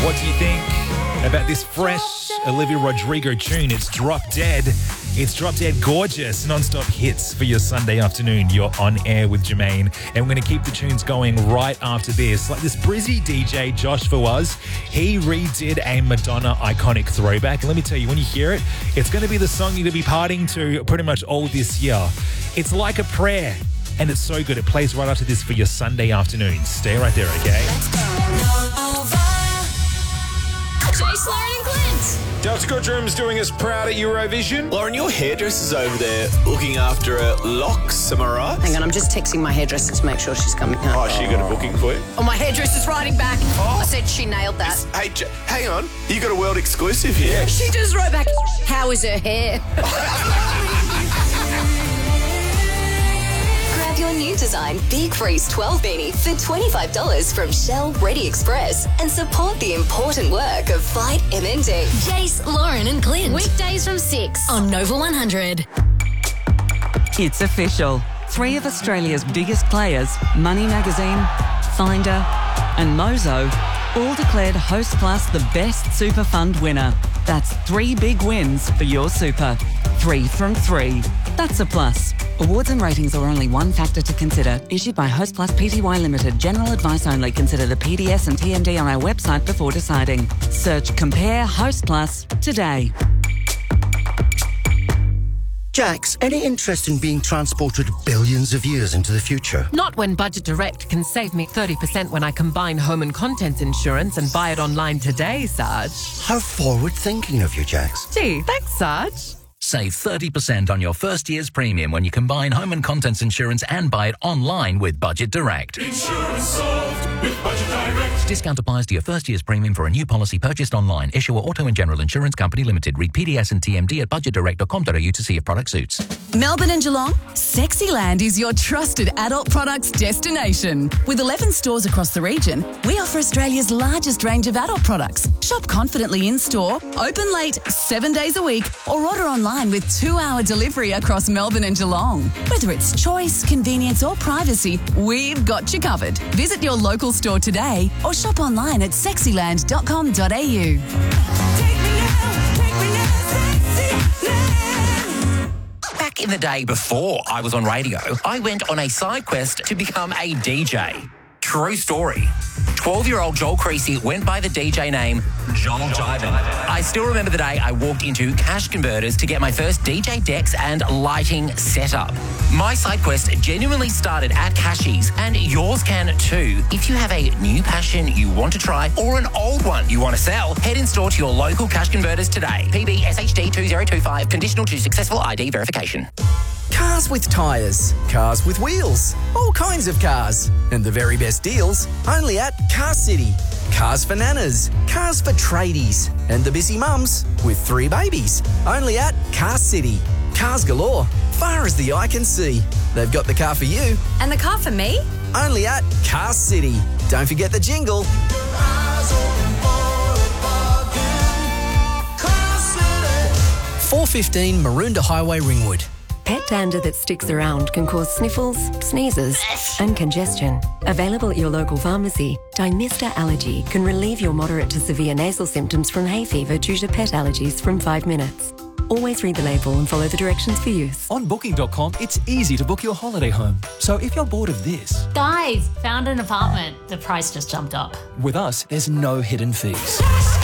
What do you think about this fresh Olivia Rodrigo tune? It's Drop Dead. It's Drop Dead gorgeous. Non-stop hits for your Sunday afternoon. You're on air with Jermaine. And we're going to keep the tunes going right after this. Like this Brizzy DJ, Josh Fawaz, he redid a Madonna iconic throwback. And let me tell you, when you hear it, it's going to be the song you're going to be partying to pretty much all this year. It's like a prayer. And it's so good. It plays right after this for your Sunday afternoon. Stay right there, okay? Jace, Lauren and Clint. Delta Goodrum's doing us proud at Eurovision. Lauren, your hairdresser's over there looking after her locks, am I right? Hang on, I'm just texting my hairdresser to make sure she's coming home. Oh, she got a booking for you? Oh, my hairdresser's writing back. I said she nailed that. Hey, hang on. You got a world exclusive here. She just wrote back, how is her hair? Grab your new design Big Freeze 12 beanie for $25 from Shell Ready Express and support the important work of Fight MND. Jace, Lauren and Clint. Weekdays from 6 on Nova 100. It's official. 3 of Australia's biggest players, Money Magazine, Finder and Mozo, all declared Host Plus the best super fund winner. That's 3 big wins for your super. 3 from 3. That's a plus. Awards and ratings are only one factor to consider. Issued by Host Plus Pty Limited. General advice only. Consider the PDS and TMD on our website before deciding. Search Compare Host Plus today. Jax, any interest in being transported billions of years into the future? Not when Budget Direct can save me 30% when I combine home and contents insurance and buy it online today, Sarge. How forward-thinking of you, Jax. Gee, thanks, Sarge. Save 30% on your first year's premium when you combine home and contents insurance and buy it online with Budget Direct. Insurance solved with Budget Direct. Discount applies to your first year's premium for a new policy purchased online. Issuer Auto and General Insurance Company Limited. Read PDS and TMD at budgetdirect.com.au to see if product suits. Melbourne and Geelong, Sexyland is your trusted adult products destination. With 11 stores across the region, we offer Australia's largest range of adult products. Shop confidently in-store, open late 7 days a week, or order online with 2-hour delivery across Melbourne and Geelong. Whether it's choice, convenience or privacy, we've got you covered. Visit your local store today or shop online at sexyland.com.au. Back in the day before I was on radio, I went on a side quest to become a DJ. True story. 12-year-old Joel Creasy went by the DJ name Joel Jivin. I still remember the day I walked into Cash Converters to get my first DJ decks and lighting setup. My side quest genuinely started at Cashies, and yours can too. If you have a new passion you want to try or an old one you want to sell, head in store to your local Cash Converters today. PB SHD 2025, conditional to successful ID verification. Cars with tyres, cars with wheels, all kinds of cars. And the very best deals, only at Car City. Cars for nanas, cars for tradies, and the busy mums with 3 babies. Only at Car City. Cars galore, far as the eye can see. They've got the car for you. And the car for me? Only at Car City. Don't forget the jingle. 415 Maroondah Highway, Ringwood. Pet dander that sticks around can cause sniffles, sneezes and congestion. Available at your local pharmacy, Dymista Allergy can relieve your moderate to severe nasal symptoms from hay fever due to pet allergies from 5 minutes. Always read the label and follow the directions for use. On Booking.com, it's easy to book your holiday home. So if you're bored of this... Guys, found an apartment. The price just jumped up. With us, there's no hidden fees.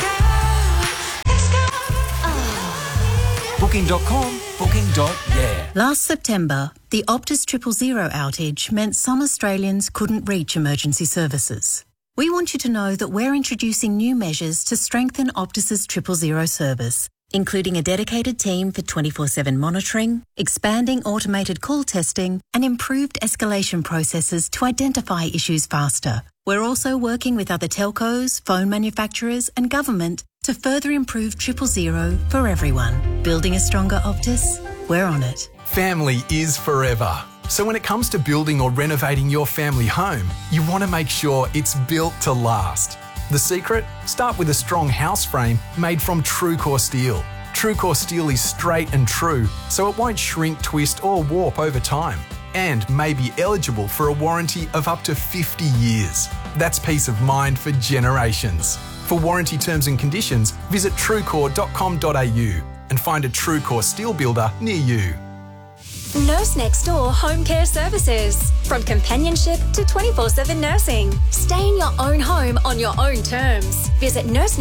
Booking.com, booking.yeah. Last September, the Optus 000 outage meant some Australians couldn't reach emergency services. We want you to know that we're introducing new measures to strengthen Optus's 000 service, including a dedicated team for 24/7 monitoring, expanding automated call testing, and improved escalation processes to identify issues faster. We're also working with other telcos, phone manufacturers, and government to further improve 000 for everyone. Building a stronger Optus? We're on it. Family is forever. So when it comes to building or renovating your family home, you want to make sure it's built to last. The secret? Start with a strong house frame made from TrueCore steel. TrueCore steel is straight and true, so it won't shrink, twist or warp over time, and may be eligible for a warranty of up to 50 years. That's peace of mind for generations. For warranty terms and conditions, visit truecore.com.au and find a TrueCore steel builder near you. Nurse Next Door Home Care Services. From companionship to 24/7 nursing. Stay in your own home on your own terms. Visit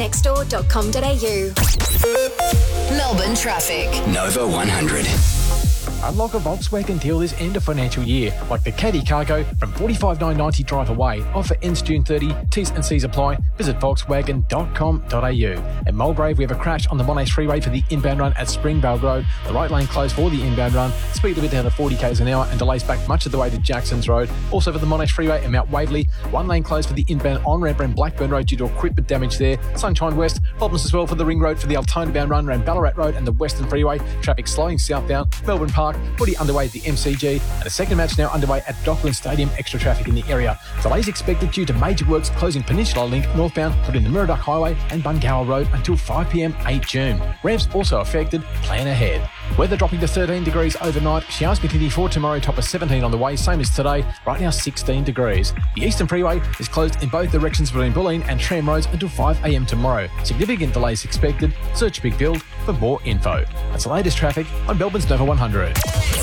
nursenextdoor.com.au. Melbourne traffic. Nova 100. Unlock a Volkswagen deal this end of financial year, like the Caddy Cargo from $45,990 drive away. Offer ends June 30. T's and C's apply. Visit Volkswagen.com.au. At Mulgrave, we have a crash on the Monash Freeway for the inbound run at Springvale Road. The right lane closed for the inbound run. Speed limit down to 40 k's an hour and delays back much of the way to Jackson's Road. Also for the Monash Freeway at Mount Waverley, one lane closed for the inbound on-ramp around Blackburn Road due to equipment damage there. Sunshine West, problems as well for the Ring Road for the Altona bound run around Ballarat Road and the Western Freeway. Traffic slowing southbound. Melbourne Park, footy underway at the MCG, and the second match now underway at Dockland Stadium. Extra traffic in the area. Delays expected due to major works closing Peninsula Link northbound between the Murdoch Highway and Bungower Road until 5 p.m. 8 June. Revs also affected. Plan ahead. Weather dropping to 13 degrees overnight. Showers continuing for tomorrow, top of 17 on the way, same as today. Right now 16 degrees. The Eastern Freeway is closed in both directions between Bulleen and Tram Roads until 5 a.m. tomorrow. Significant delays expected. Search Big Build for more info. That's the latest traffic on Melbourne's Nova 100.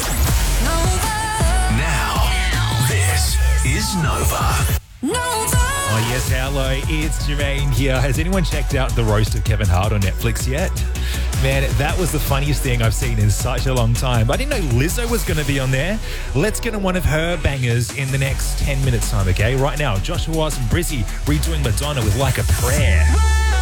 Now, this is Nova. Oh, yes, hello. It's Jermaine here. Has anyone checked out The Roast of Kevin Hart on Netflix yet? Man, that was the funniest thing I've seen in such a long time. I didn't know Lizzo was going to be on there. Let's get on one of her bangers in the next 10 minutes time, okay? Right now, Joshua Watts and Brizzy redoing Madonna with Like a Prayer.